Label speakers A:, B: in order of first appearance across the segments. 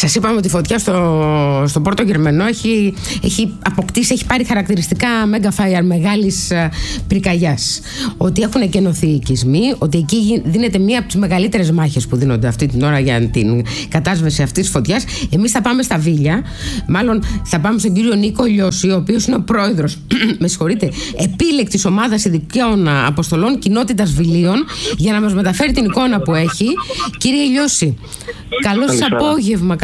A: Σας είπαμε ότι η φωτιά στο Πόρτο Γερμενό έχει αποκτήσει, έχει πάρει χαρακτηριστικά Mega Fire μεγάλης πυρκαγιάς. Ότι έχουν εκενωθεί οι οικισμοί, ότι εκεί δίνεται μία από τις μεγαλύτερες μάχες που δίνονται αυτή την ώρα για την κατάσβεση αυτής της φωτιάς. Εμείς θα πάμε στα Βίλια, μάλλον θα πάμε στον κύριο Νίκο Λιώση, ο οποίος είναι ο πρόεδρος επίλεκτης ομάδας ειδικών αποστολών κοινότητας Βιλίων, για να μας μεταφέρει την εικόνα που έχει. Κύριε Λιώση, καλό σας απόγευμα.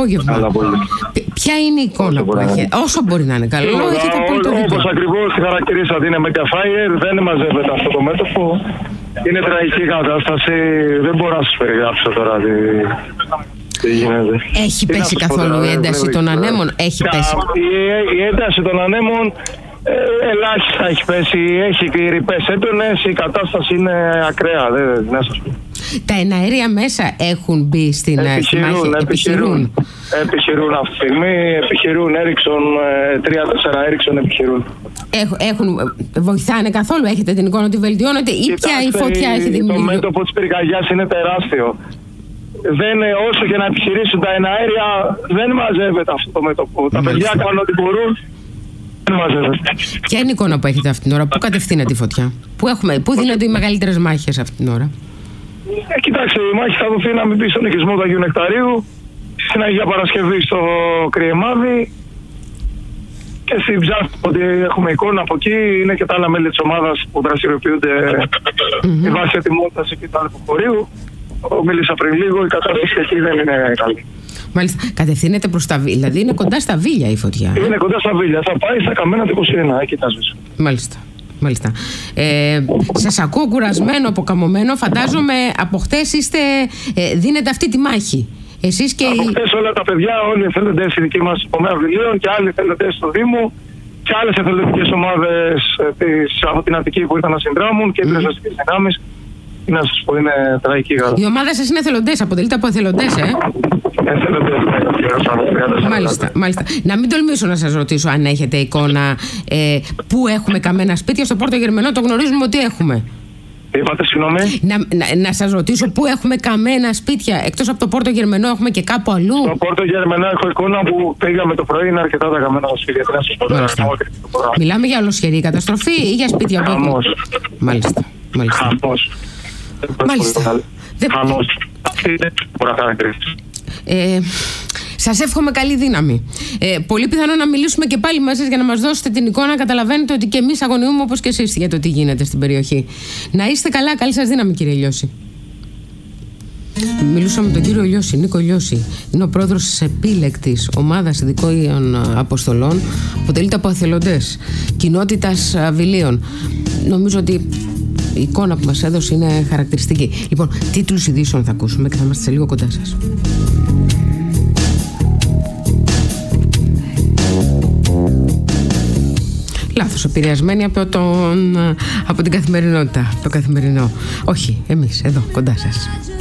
A: Ποια είναι η εικόνα που έχετε? Όσο μπορεί να είναι καλό, έχετε απόλυτο δίκιο.
B: Όπως ακριβώς τη χαρακτηρίσατε, είναι Mega Fire, δεν μαζεύεται αυτό το μέτωπο. Είναι τραγική κατάσταση, δεν μπορώ να σας περιγράψω τώρα τι γίνεται.
A: Έχει πέσει καθόλου η ένταση των ανέμων? Έχει πέσει.
B: Η ένταση των ανέμων ελάχιστα έχει πέσει, έχει ρηπές έντονες, η κατάσταση είναι ακραία, δεν σας πω.
A: Τα εναέρια μέσα έχουν μπει στην μάχη?
B: Επιχειρούν αυτή τη στιγμή, επιχειρούν Ericsson, 3-4 Ericsson επιχειρούν.
A: Βοηθάνε καθόλου, έχετε την εικόνα ότι βελτιώνεται ή πια η φωτιά έχει δημιουργήσει?
B: Το μέτωπο της πυρκαγιάς είναι τεράστιο. Όσο και να επιχειρήσουν τα εναέρια, δεν μαζεύεται αυτό το μέτωπο. Τα παιδιά κάνουν ό,τι μπορούν.
A: Ποια είναι η εικόνα που έχετε αυτή την ώρα? Πού κατευθύνεται η φωτιά? Πού δίνονται οι μεγαλύτερες μάχες αυτή την ώρα?
B: Κοιτάξτε, η μάχη θα δοθεί να μην μπει στον οικισμό του Αγίου Νεκταρίου, στην Αγία Παρασκευή στο Κριεμάδι και στην Ψάχτη, ότι έχουμε εικόνα από εκεί. Είναι και τα άλλα μέλη της ομάδας που δραστηριοποιούνται με βάση ετοιμότητας εκεί του υποχωρίου. Μίλησα πριν λίγο, η κατάσταση εκεί δεν είναι καλή.
A: Μάλιστα. Κατευθύνεται προς τα Βίλια, δηλαδή είναι κοντά στα Βίλια η φωτιά?
B: Είναι κοντά στα Βίλια, θα πάει στα Καμένα του 21, εκεί θα σβήσει.
A: Μάλιστα. Σας ακούω κουρασμένο, αποκαμωμένο. Φαντάζομαι από χτες δίνετε αυτή τη μάχη. Εσείς και
B: από χτες όλα τα παιδιά, όλοι οι εθελοντές οι δικοί μας Ομέα Βιλίων και άλλοι εθελοντές του Δήμου και άλλες εθελοντικές ομάδες από την Αττική που ήρθαν να συνδράμουν και οι πυροσβεστικές δυνάμεις. Να σας πω, είναι τραγική γάρα.
A: Η ομάδα σας είναι εθελοντές, αποτελείται από εθελοντές,
B: Εθελοντές,
A: Μάλιστα. Να μην τολμήσω να σας ρωτήσω αν έχετε εικόνα πού έχουμε καμένα σπίτια. Στο Πόρτο Γερμενό το γνωρίζουμε ότι έχουμε.
B: Είπατε, συγγνώμη.
A: Να σας ρωτήσω πού έχουμε καμένα σπίτια. Εκτός από το Πόρτο Γερμενό έχουμε και κάπου αλλού?
B: Στο Πόρτο Γερμενό έχω εικόνα που πήγαμε το πρωί, είναι αρκετά τα καμένα σπίτια.
A: Μιλάμε για ολοσχερή καταστροφή ή για σπίτια που έχουν? Μάλιστα. Σας εύχομαι καλή δύναμη. Πολύ πιθανό να μιλήσουμε και πάλι μαζί για να μας δώσετε την εικόνα. Καταλαβαίνετε ότι και εμείς αγωνιούμε όπως και εσείς για το τι γίνεται στην περιοχή. Να είστε καλά, καλή σας δύναμη, κύριε Λιώση. Μιλούσα με τον κύριο Λιώση, Νίκο Λιώση. Είναι ο πρόεδρος της επίλεκτης ομάδας ειδικών αποστολών. Αποτελείται από εθελοντές κοινότητας Βιλίων. Νομίζω ότι η εικόνα που μας έδωσε είναι χαρακτηριστική. Λοιπόν, τίτλους ειδήσεων θα ακούσουμε και θα είμαστε σε λίγο κοντά σας. Λάθος, επηρεασμένοι από την καθημερινότητα, το καθημερινό. Όχι, εμείς εδώ κοντά σας.